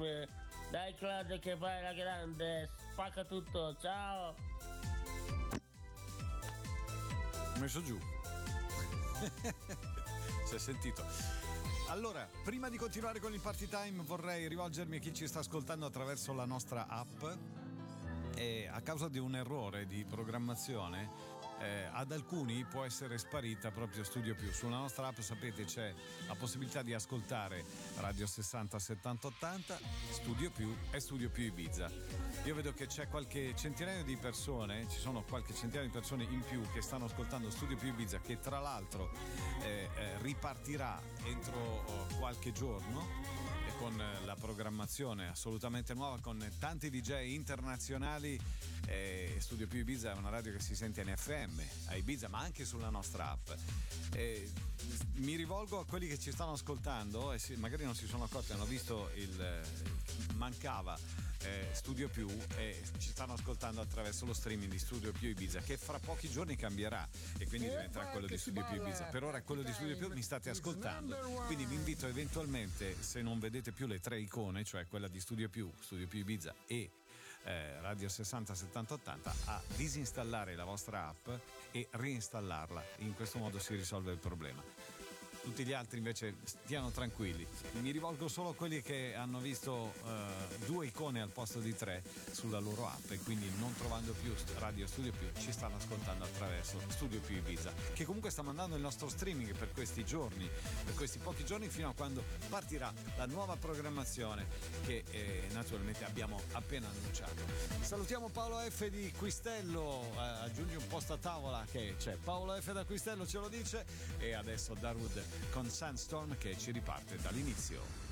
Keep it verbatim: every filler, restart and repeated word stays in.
Time. Dai Claudio che fai la grande, spacca tutto, ciao. Messo giù. Si è sentito. Allora, prima di continuare con il Party Time vorrei rivolgermi a chi ci sta ascoltando attraverso la nostra app. E a causa di un errore di programmazione eh, ad alcuni può essere sparita proprio Studio Più. Sulla nostra app, sapete, c'è la possibilità di ascoltare Radio sessanta settanta ottanta, Studio Più e Studio Più Ibiza. Io vedo che c'è qualche centinaio di persone, ci sono qualche centinaio di persone in più che stanno ascoltando Studio Più Ibiza, che tra l'altro eh, eh, ripartirà entro oh, qualche giorno, con la programmazione assolutamente nuova, con tanti D J internazionali. eh, Studio Più Ibiza è una radio che si sente in F M a Ibiza, ma anche sulla nostra app. eh, mi rivolgo a quelli che ci stanno ascoltando e si, magari non si sono accorti, hanno visto il eh, mancava eh, Studio Più e ci stanno ascoltando attraverso lo streaming di Studio Più Ibiza, che fra pochi giorni cambierà e quindi diventerà quello di Studio Più Ibiza. Per ora è quello di Studio Più, mi state ascoltando, quindi vi invito eventualmente, se non vedete più le tre icone, cioè quella di Studio Più, Studio Più Ibiza e eh, Radio sessanta settanta ottanta, a disinstallare la vostra app e reinstallarla. In questo modo si risolve il problema. Tutti gli altri invece stiano tranquilli. Mi rivolgo solo a quelli che hanno visto uh, due icone al posto di tre sulla loro app e quindi non trovando più Radio Studio Più ci stanno ascoltando attraverso Studio Più Ibiza, che comunque sta mandando il nostro streaming per questi giorni, per questi pochi giorni, fino a quando partirà la nuova programmazione che eh, naturalmente abbiamo appena annunciato. Salutiamo Paolo F di Quistello, uh, aggiungi un posto a tavola che c'è Paolo F da Quistello, ce lo dice, e adesso Darwood con Sandstorm che ci riparte dall'inizio.